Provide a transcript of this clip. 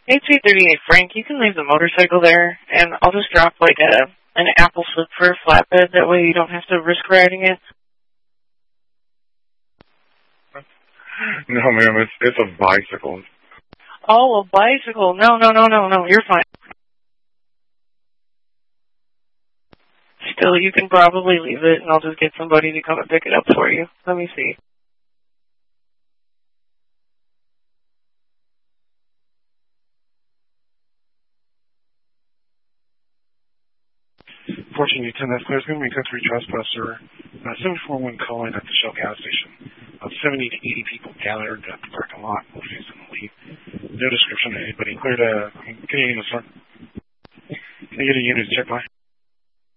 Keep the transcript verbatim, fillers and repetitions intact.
Hey, two thirty-eight Frank, you can leave the motorcycle there, and I'll just drop like a an apple slip for a flatbed. That way you don't have to risk riding it. No, ma'am, it's it's a bicycle. Oh, a bicycle. No, no, no, no, no, you're fine. Still, you can probably leave it, and I'll just get somebody to come and pick it up for you. Let me see. Fortune, you ten, that's clear. It's going to be accessory trespasser. Uh, seven four one calling at the Shell gas station. Uh, seventy to eighty people gathered at the parking lot. We'll face them leave. No description of anybody. Clear to, can you get a, can I get a unit to check by?